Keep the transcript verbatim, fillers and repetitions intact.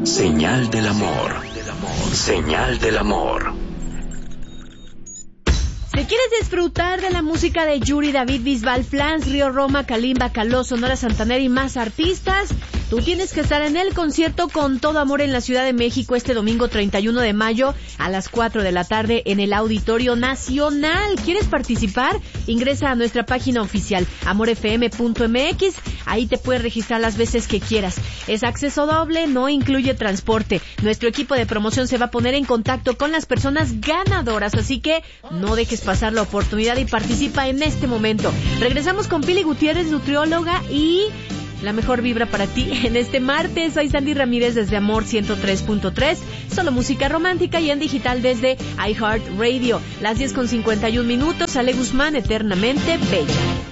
Señal del amor. Señal del amor. Si quieres disfrutar de la música de Yuri, David Bisbal, Flans, Río Roma, Kalimba, Caló, Sonora Santaner y más artistas, tú tienes que estar en el concierto Con Todo Amor en la Ciudad de México este domingo treinta y uno de mayo a las cuatro de la tarde en el Auditorio Nacional. ¿Quieres participar? Ingresa a nuestra página oficial amor f m punto m x. Ahí te puedes registrar las veces que quieras. Es acceso doble, no incluye transporte. Nuestro equipo de promoción se va a poner en contacto con las personas ganadoras, así que no dejes pasar la oportunidad y participa en este momento. Regresamos con Pili Gutiérrez, nutrióloga, y la mejor vibra para ti en este martes. Soy Sandy Ramírez desde Amor ciento tres punto tres, solo música romántica, y en digital desde iHeartRadio. Las diez con cincuenta y un minutos. Ale Guzmán, Eternamente Bella.